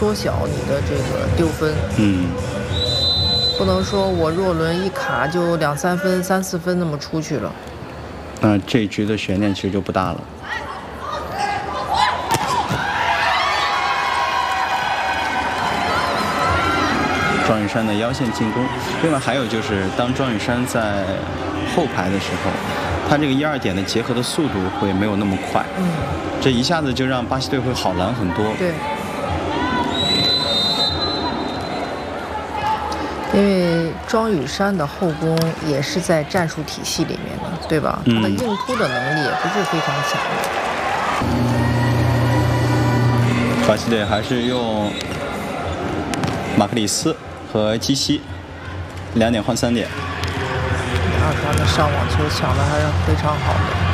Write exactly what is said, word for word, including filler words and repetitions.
缩小你的这个丢分。 嗯， 不能说我若伦一卡就两三分、三四分那么出去了。 那这一局的悬念其实就不大了。庄宇珊的腰线进攻，另外还有就是当庄宇珊在后排的时候，他这个一二点的结合的速度会没有那么快， 嗯， 这一下子就让巴西队会好拦很多。 对，因为庄宇珊的后攻也是在战术体系里面的，对吧？ 嗯、 他的硬突的能力也不是非常强的。 巴西队还是用马克里斯和基西两点换三点。 二川的上网球抢的还是非常好的。